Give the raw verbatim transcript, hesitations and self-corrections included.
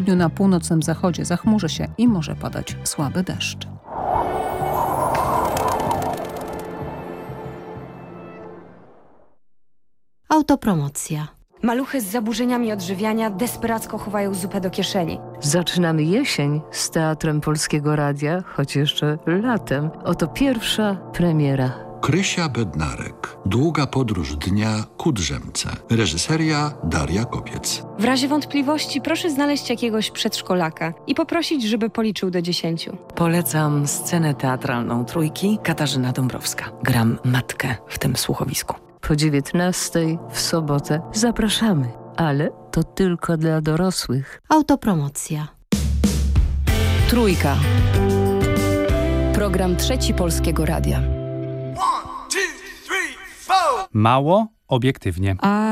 południu, na północnym zachodzie zachmurzy się i może padać słaby deszcz. Autopromocja. Maluchy z zaburzeniami odżywiania desperacko chowają zupę do kieszeni. Zaczynamy jesień z Teatrem Polskiego Radia, choć jeszcze latem. Oto pierwsza premiera. Krysia Bednarek. Długa podróż dnia ku drzemce. Reżyseria Daria Kopiec. W razie wątpliwości proszę znaleźć jakiegoś przedszkolaka i poprosić, żeby policzył do dziesięciu. Polecam scenę teatralną Trójki, Katarzyna Dąbrowska. Gram matkę w tym słuchowisku. Po dziewiętnastej w sobotę zapraszamy, ale to tylko dla dorosłych. Autopromocja. Trójka. Program Trzeci Polskiego Radia. Mało obiektywnie. A